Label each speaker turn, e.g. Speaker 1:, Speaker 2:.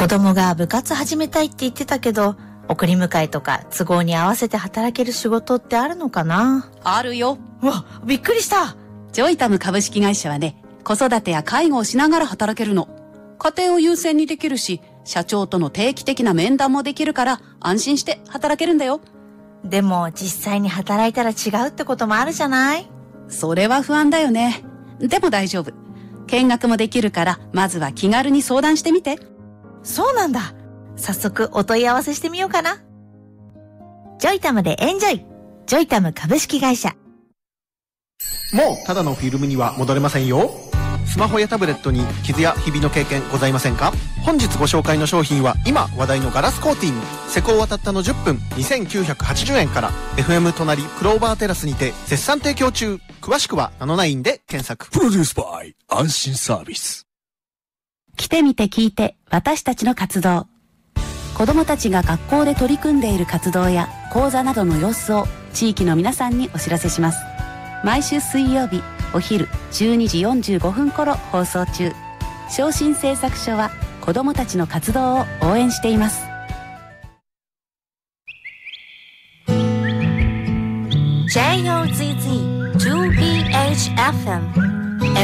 Speaker 1: 子供が部活始めたいって言ってたけど、送り迎えとか都合に合わせて働ける仕事ってあるのかな？
Speaker 2: あるよ。
Speaker 1: うわ、びっくりした。
Speaker 2: ジョイタム株式会社はね、子育てや介護をしながら働けるの。家庭を優先にできるし、社長との定期的な面談もできるから安心して働けるんだよ。
Speaker 1: でも実際に働いたら違うってこともあるじゃない？
Speaker 2: それは不安だよね。でも大丈夫。見学もできるから、まずは気軽に相談してみて。
Speaker 1: そうなんだ。早速お問い合わせしてみようかな。ジョイタムでエンジョイ。ジョイタム株式会社。
Speaker 3: もうただのフィルムには戻れませんよ。スマホやタブレットに傷やひびの経験ございませんか？本日ご紹介の商品は今話題のガラスコーティング、施工渡ったの10分2980円から FM 隣クローバーテラスにて絶賛提供中。詳しくはナノナインで検索。
Speaker 4: プロデュースバイ安心サービス。
Speaker 2: 来てみて聞いて、私たちの活動。子どもたちが学校で取り組んでいる活動や講座などの様子を地域の皆さんにお知らせします。毎週水曜日お昼12時45分頃放送中。昇進製作所は子どもたちの活動を応援しています。
Speaker 1: JOZZ 2BHFM